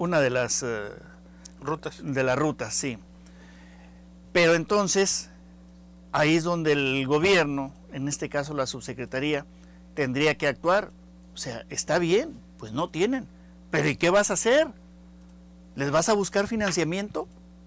una de las rutas. De las rutas, sí. Pero entonces, ahí es donde el gobierno, en este caso la subsecretaría, tendría que actuar. O sea, está bien, pues no tienen. Pero ¿y qué vas a hacer? ¿Les vas a buscar financiamiento?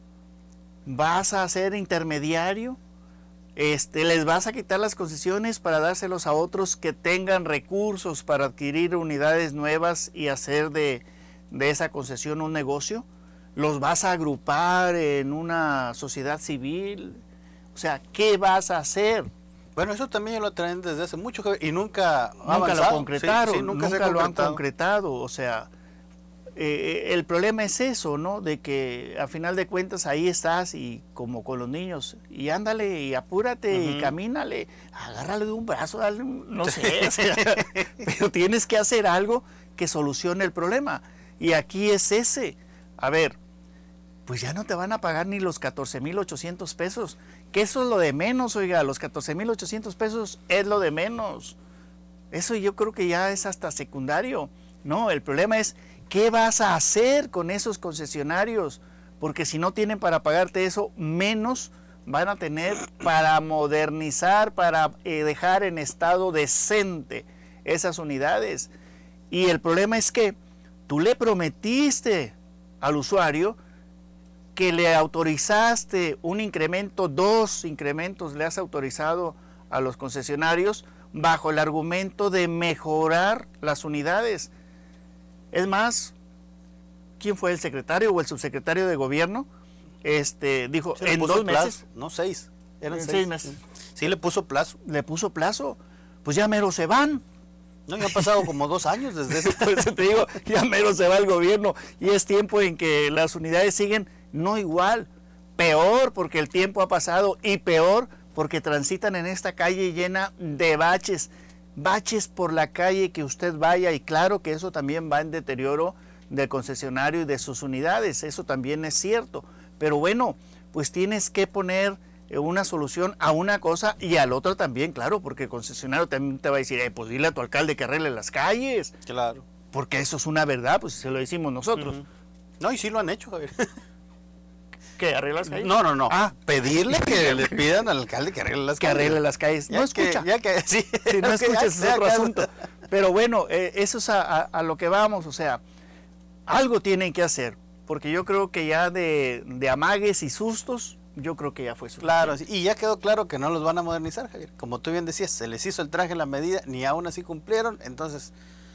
¿Vas a ser intermediario? ¿Les vas a quitar las concesiones para dárselos a otros que tengan recursos para adquirir unidades nuevas y hacer de esa concesión un negocio? ¿Los vas a agrupar en una sociedad civil? O sea, ¿qué vas a hacer? Bueno, eso también lo traen desde hace mucho y nunca lo concretaron, sí, nunca lo han concretado. O sea, el problema es eso, ¿no? De que a final de cuentas ahí estás y como con los niños, y ándale, y apúrate, y camínale, agárrale de un brazo, dale, no sé, o sea, pero tienes que hacer algo que solucione el problema. Y aquí es ese. A ver, pues ya no te van a pagar ni los 14,800 pesos, que eso es lo de menos, oiga, los 14,800 pesos es lo de menos. Eso yo creo que ya es hasta secundario. No, el problema es, ¿qué vas a hacer con esos concesionarios? Porque si no tienen para pagarte eso, menos van a tener para modernizar, para dejar en estado decente esas unidades. Y el problema es que tú le prometiste al usuario que le autorizaste un incremento, 2 incrementos le has autorizado a los concesionarios bajo el argumento de mejorar las unidades. Es más, ¿quién fue el secretario o el subsecretario de gobierno? Dijo, en 2 meses. No, 6. Eran 6 meses. Sí, le puso plazo. Le puso plazo. Pues ya mero se van. No, ya han pasado como 2 años desde eso. Por eso te digo, ya mero se va el gobierno. Y es tiempo en que las unidades siguen, no igual, peor porque el tiempo ha pasado y peor porque transitan en esta calle llena de baches. Baches por la calle que usted vaya, y claro que eso también va en deterioro del concesionario y de sus unidades, eso también es cierto, pero bueno, pues tienes que poner una solución a una cosa y al otro también, claro, porque el concesionario también te va a decir, pues dile a tu alcalde que arregle las calles. Claro. Porque eso es una verdad, pues se lo decimos nosotros. No, y sí lo han hecho, Javier. ¿Qué, arregla las calles? No. Pedirle que le pidan al alcalde que arregle las calles. Que arregle las calles. No escucha. Sí. Si no escuchas es otro asunto. Pero bueno, eso es a lo que vamos, o sea, algo tienen que hacer, porque yo creo que ya de amagues y sustos, yo creo que ya fue suficiente. Claro, y ya quedó claro que no los van a modernizar, Javier. Como tú bien decías, se les hizo el traje en la medida, ni aún así cumplieron, entonces...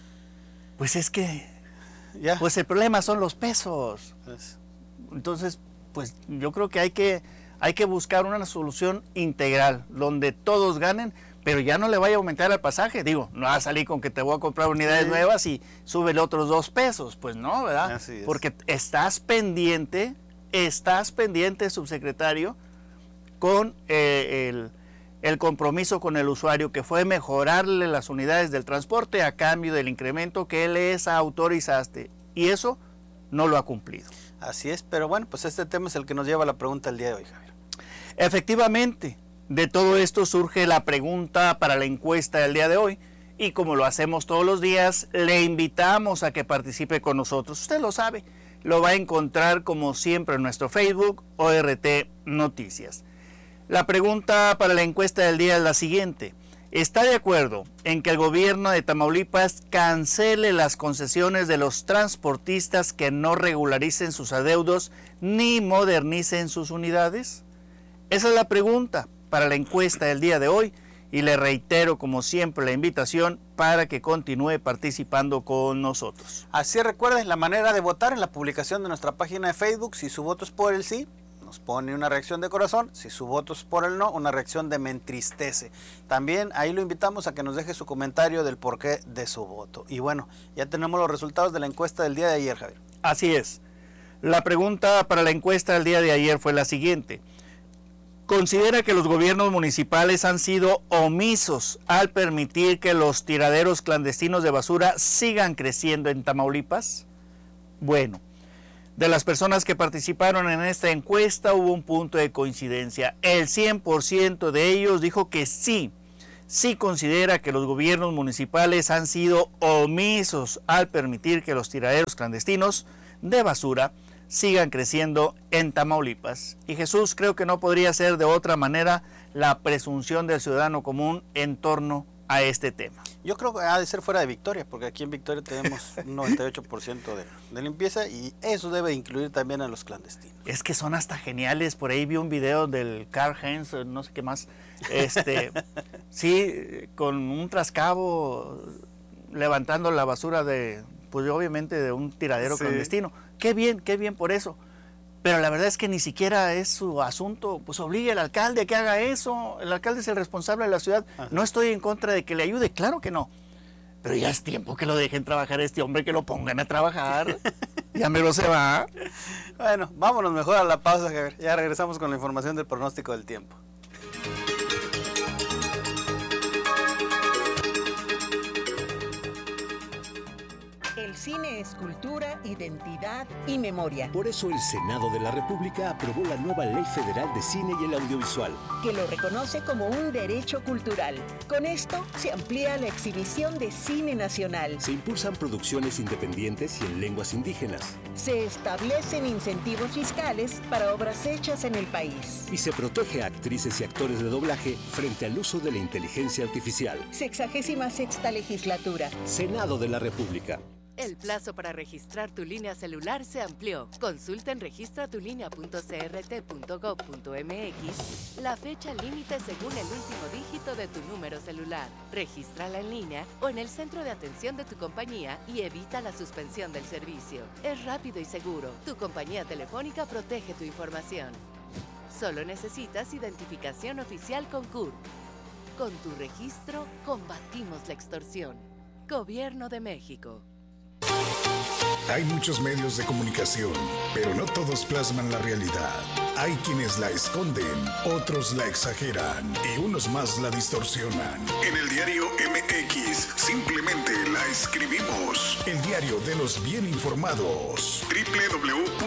Pues es que... ya. Pues el problema son los pesos. Entonces, pues yo creo que hay que buscar una solución integral, donde todos ganen, pero ya no le vaya a aumentar el pasaje. Digo, no va a salir con que te voy a comprar unidades nuevas y súbele otros 2 pesos, pues no, ¿verdad? Así es. Porque estás pendiente, subsecretario, con el compromiso con el usuario, que fue mejorarle las unidades del transporte a cambio del incremento que les autorizaste, y eso no lo ha cumplido. Así es, pero bueno, pues este tema es el que nos lleva a la pregunta del día de hoy, Javier. Efectivamente, de todo esto surge la pregunta para la encuesta del día de hoy, y como lo hacemos todos los días, le invitamos a que participe con nosotros. Usted lo sabe, lo va a encontrar como siempre en nuestro Facebook, ORT Noticias. La pregunta para la encuesta del día es la siguiente: ¿está de acuerdo en que el gobierno de Tamaulipas cancele las concesiones de los transportistas que no regularicen sus adeudos ni modernicen sus unidades? Esa es la pregunta para la encuesta del día de hoy, y le reitero como siempre la invitación para que continúe participando con nosotros. Así recuerden la manera de votar en la publicación de nuestra página de Facebook. Si su voto es por el sí, nos pone una reacción de corazón. Si su voto es por el no, una reacción de me entristece. También ahí lo invitamos a que nos deje su comentario del porqué de su voto. Y bueno, ya tenemos los resultados de la encuesta del día de ayer, Javier. Así es. La pregunta para la encuesta del día de ayer fue la siguiente: ¿considera que los gobiernos municipales han sido omisos al permitir que los tiraderos clandestinos de basura sigan creciendo en Tamaulipas? Bueno, de las personas que participaron en esta encuesta hubo un punto de coincidencia. El 100% de ellos dijo que sí, si considera que los gobiernos municipales han sido omisos al permitir que los tiraderos clandestinos de basura sigan creciendo en Tamaulipas. Y Jesús, creo que no podría ser de otra manera la presunción del ciudadano común en torno a este tema. Yo creo que ha de ser fuera de Victoria, porque aquí en Victoria tenemos un 98% de limpieza, y eso debe incluir también a los clandestinos. Es que son hasta geniales. Por ahí vi un video del Karl Heinz, no sé qué más, sí, con un trascabo levantando la basura de, pues obviamente de un tiradero clandestino. Qué bien por eso. Pero la verdad es que ni siquiera es su asunto. Pues obligue al alcalde a que haga eso. El alcalde es el responsable de la ciudad. Ajá. No estoy en contra de que le ayude, claro que no. Pero ya es tiempo que lo dejen trabajar a este hombre, que lo pongan a trabajar. Ya mero se va. Bueno, vámonos mejor a la pausa, Javier. Ya regresamos con la información del pronóstico del tiempo. El cine es cultura, identidad y memoria. Por eso el Senado de la República aprobó la nueva Ley Federal de Cine y el Audiovisual, que lo reconoce como un derecho cultural. Con esto se amplía la exhibición de cine nacional. Se impulsan producciones independientes y en lenguas indígenas. Se establecen incentivos fiscales para obras hechas en el país. Y se protege a actrices y actores de doblaje frente al uso de la inteligencia artificial. 66ª legislatura. Senado de la República. El plazo para registrar tu línea celular se amplió. Consulta en registratulínea.crt.gov.mx la fecha límite según el último dígito de tu número celular. Regístrala en línea o en el centro de atención de tu compañía y evita la suspensión del servicio. Es rápido y seguro. Tu compañía telefónica protege tu información. Solo necesitas identificación oficial con CURP. Con tu registro, combatimos la extorsión. Gobierno de México. Hay muchos medios de comunicación, pero no todos plasman la realidad. Hay quienes la esconden, otros la exageran y unos más la distorsionan. En el diario MX simplemente la escribimos. El diario de los bien informados. www